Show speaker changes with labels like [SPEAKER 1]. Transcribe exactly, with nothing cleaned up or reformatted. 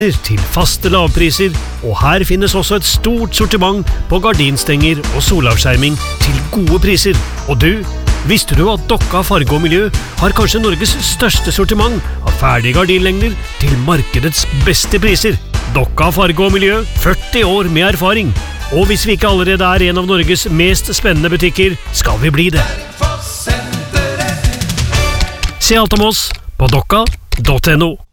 [SPEAKER 1] til faste lavpriser, og her finnes også et stort sortiment på gardinstenger og solavskjerming til gode priser. Og du, visste du at Dokka Farge og Miljø har kanskje Norges største sortiment av ferdige gardinlengder til markedets beste priser? Dokka Farge og Miljø, førti år med erfaring. Og hvis vi ikke allerede er en av Norges mest spennende butikker, skal vi bli det. Se alt om oss på dokka punktum no.